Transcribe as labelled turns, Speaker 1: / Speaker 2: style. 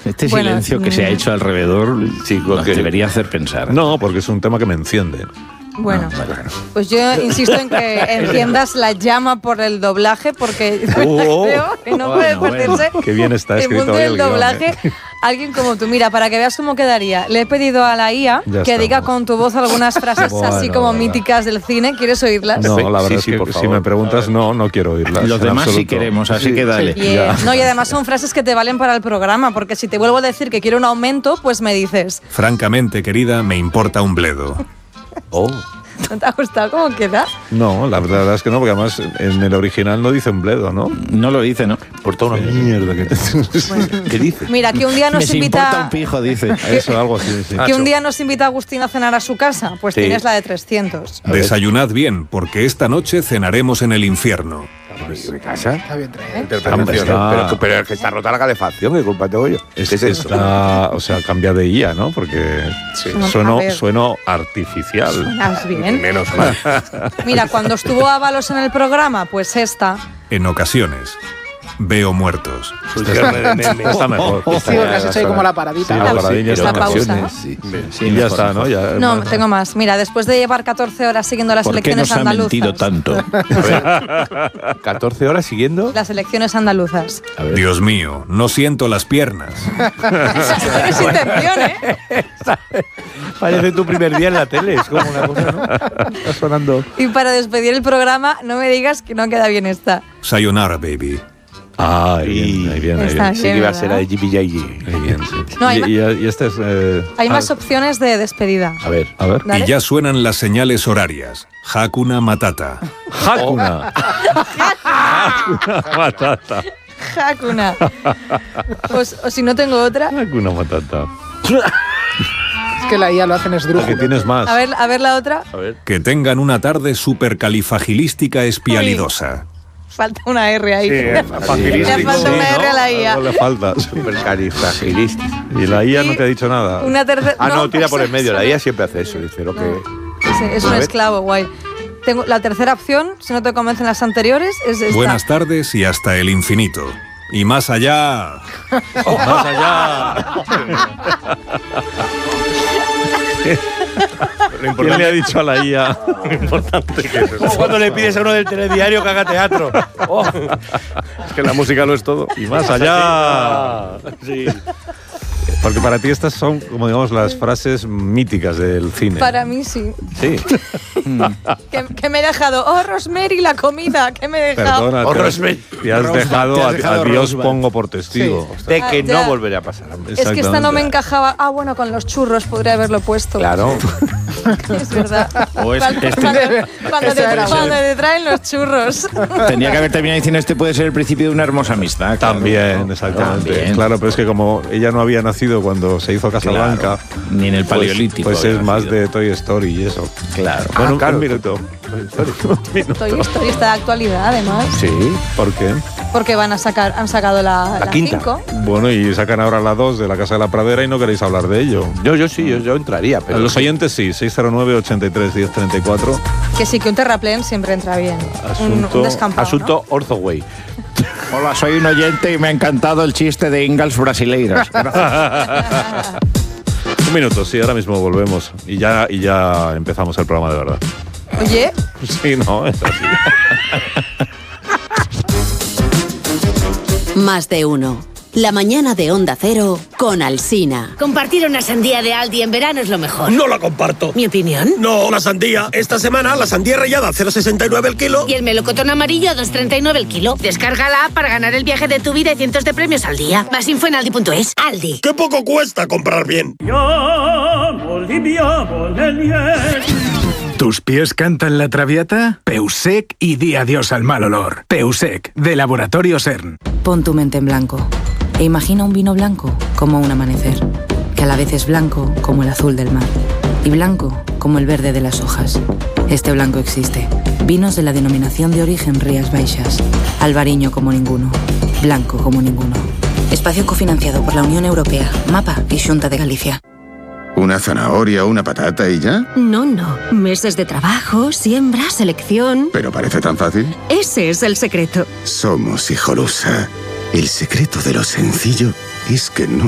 Speaker 1: Este silencio que se ha hecho alrededor,
Speaker 2: chicos,
Speaker 1: que debería hacer pensar.
Speaker 3: No, porque es un tema que me enciende.
Speaker 4: Bueno, pues yo insisto en que enciendas la llama por el doblaje, porque creo que no puede perderse
Speaker 3: qué bien está
Speaker 4: el
Speaker 3: escrito
Speaker 4: mundo
Speaker 3: hoy
Speaker 4: del
Speaker 3: el guión,
Speaker 4: doblaje. Alguien como tú, mira, para que veas cómo quedaría, le he pedido a la IA que diga con tu voz algunas frases así como míticas del cine. ¿Quieres oírlas?
Speaker 3: No, la verdad es que si me preguntas, no quiero oírlas.
Speaker 1: Los demás sí queremos, así que dale.
Speaker 4: No, y además son frases que te valen para el programa, porque si te vuelvo a decir que quiero un aumento, pues me dices.
Speaker 5: Francamente, querida, me importa un bledo.
Speaker 4: ¿No te ha gustado cómo queda?
Speaker 3: No, la verdad es que no, porque además en el original no dice un bledo, ¿no?
Speaker 1: No lo dice, ¿no?
Speaker 2: Por toda una mierda que ¿Qué dice?
Speaker 4: Mira, que un día nos invita...
Speaker 1: importa un pijo, dice.
Speaker 3: Eso, algo así, sí.
Speaker 4: Que un día nos invita Agustín a cenar a su casa, pues tienes la de 300.
Speaker 5: Desayunad bien, porque esta noche cenaremos en el infierno.
Speaker 2: ¿Mi casa?
Speaker 6: Está bien traído.
Speaker 2: Pero es que está rota la calefacción, ¿qué culpa tengo yo?
Speaker 3: ¿Qué es eso? O sea, cambia de IA, ¿no? Porque sueno artificial.
Speaker 4: Suenas bien.
Speaker 2: Menos mal.
Speaker 4: Mira, cuando estuvo Ábalos en el programa, pues esta.
Speaker 5: En ocasiones veo muertos.
Speaker 3: Está mejor.
Speaker 6: Sí, porque has hecho ahí como la paradita.
Speaker 3: Sí, la paradilla
Speaker 4: la pausa.
Speaker 3: Y ya está, ¿no? Ya,
Speaker 4: no, tengo más. Mira, después de llevar 14 horas siguiendo las elecciones andaluzas.
Speaker 1: ¿Por qué nos ha mentido
Speaker 2: tanto? 14 horas siguiendo
Speaker 4: las elecciones andaluzas.
Speaker 5: Dios mío, no siento las piernas.
Speaker 4: Es intención, ¿eh?
Speaker 2: Parece tu primer día en la tele, es como una cosa, ¿no? Está sonando.
Speaker 4: Y para despedir el programa, no me digas que no queda bien esta.
Speaker 5: Sayonara, baby.
Speaker 3: Ahí viene.
Speaker 2: Sí que iba a ser la de Jimmy J.G.
Speaker 3: Ahí bien, sí.
Speaker 4: No,
Speaker 3: y este es...
Speaker 4: hay más opciones de despedida.
Speaker 2: A ver.
Speaker 4: ¿Dale?
Speaker 5: Y ya suenan las señales horarias. Hakuna Matata.
Speaker 3: Hakuna. Hakuna Matata.
Speaker 4: Hakuna. O si no tengo otra.
Speaker 3: Hakuna Matata.
Speaker 6: Es que la IA lo hacen esdrújulo.
Speaker 3: Que tienes más.
Speaker 4: A ver la otra.
Speaker 2: A ver.
Speaker 5: Que tengan una tarde supercalifagilística espialidosa.
Speaker 4: Falta una R ahí.
Speaker 2: Sí,
Speaker 4: le falta una R a la IA.
Speaker 3: No le falta.
Speaker 2: Supercalifragilística.
Speaker 3: Y la IA no te ha dicho nada.
Speaker 4: Una tercera.
Speaker 2: No, tira por el medio. La IA siempre hace eso. Dice lo que...
Speaker 4: Es un esclavo, guay. Tengo la tercera opción, si no te convencen las anteriores, es esta.
Speaker 5: Buenas tardes y hasta el infinito. Y más allá.
Speaker 3: Más allá. ¿Quién le ha dicho a la IA lo importante que es eso?
Speaker 2: Como cuando le pides a uno del telediario que haga teatro.
Speaker 3: Es que la música lo es todo. Y más allá.
Speaker 2: Sí.
Speaker 3: Porque para ti estas son, como digamos, las frases míticas del cine.
Speaker 4: Para mí sí.
Speaker 3: Sí.
Speaker 4: que me he dejado. Oh, Rosemary, la comida. Que me he dejado.
Speaker 3: Perdona,
Speaker 2: Oh, Rosemary.
Speaker 3: te has dejado a Dios pongo por testigo.
Speaker 2: De que no
Speaker 4: ya.
Speaker 2: volverá a pasar.
Speaker 4: Es que esta no me encajaba. Bueno, con los churros podría haberlo puesto.
Speaker 2: Claro.
Speaker 4: Es verdad.
Speaker 1: O es-
Speaker 4: Cuando te traen los churros.
Speaker 1: Tenía que haber terminado diciendo este puede ser el principio de una hermosa amistad. Claro.
Speaker 3: También, exactamente.
Speaker 1: También.
Speaker 3: Claro, pero es que como ella no había nacido cuando se hizo Casablanca,
Speaker 1: Ni en el Paleolítico.
Speaker 3: pues
Speaker 1: había
Speaker 3: es más
Speaker 1: nacido.
Speaker 3: de Toy Story y eso.
Speaker 1: Claro.
Speaker 3: Bueno,
Speaker 2: claro.
Speaker 3: un minuto.
Speaker 4: Toy Story está de actualidad, además.
Speaker 2: Sí.
Speaker 3: ¿Por qué?
Speaker 4: Porque han sacado la
Speaker 2: quinta.
Speaker 4: 5.
Speaker 3: Bueno, y sacan ahora la 2 de La Casa de la Pradera y no queréis hablar de ello.
Speaker 2: Yo sí, yo entraría.
Speaker 3: A
Speaker 2: Pero
Speaker 3: los oyentes sí, 609-83-1034.
Speaker 4: Que sí, que un terraplén siempre entra bien. Un descampado.
Speaker 2: Asunto Orthoway.
Speaker 1: Hola, soy un oyente y me ha encantado el chiste de Ingalls Brasileiras.
Speaker 3: Un minuto, sí, ahora mismo volvemos. Y ya empezamos el programa de verdad.
Speaker 4: ¿No? Oye,
Speaker 3: Sí, no, es así.
Speaker 7: Más de uno. La mañana de Onda Cero con Alsina.
Speaker 8: Compartir una sandía de Aldi en verano es lo mejor.
Speaker 9: No la comparto.
Speaker 8: ¿Mi opinión?
Speaker 9: No, la sandía. Esta semana la sandía rallada a 0,69 el kilo.
Speaker 8: Y el melocotón amarillo a 2,39 el kilo. Descarga la app para ganar el viaje de tu vida y cientos de premios al día. Más info en aldi.es. Aldi.
Speaker 9: ¡Qué poco cuesta comprar bien!
Speaker 10: ¿Tus pies cantan la traviata? Peusec y di adiós al mal olor. Peusec, de Laboratorio CERN.
Speaker 11: Pon tu mente en blanco e imagina un vino blanco como un amanecer, que a la vez es blanco como el azul del mar y blanco como el verde de las hojas. Este blanco existe. Vinos de la denominación de origen Rías Baixas. Albariño como ninguno. Blanco como ninguno. Espacio cofinanciado por la Unión Europea, MAPA y Xunta de Galicia.
Speaker 12: ¿Una zanahoria o una patata y ya?
Speaker 8: No. Meses de trabajo, siembra, selección.
Speaker 12: ¿Pero parece tan fácil?
Speaker 8: Ese es el secreto.
Speaker 12: Somos Hijolusa. El secreto de lo sencillo es que no